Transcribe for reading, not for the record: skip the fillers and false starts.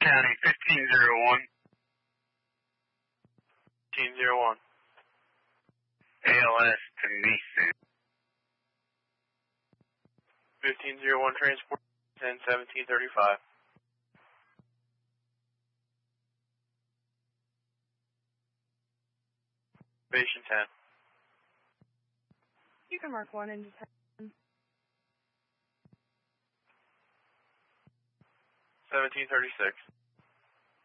County 1501. 1501. ALS to Nissan. 1501 transport 10-1735. Station 10. You can mark 1 into 10. 1736.